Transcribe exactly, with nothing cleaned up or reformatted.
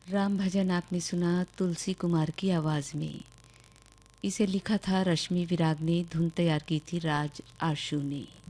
राम भजन आपने सुना तुलसी कुमार की आवाज़ में। इसे लिखा था रश्मि विराग ने, धुन तैयार की थी राज आशु ने।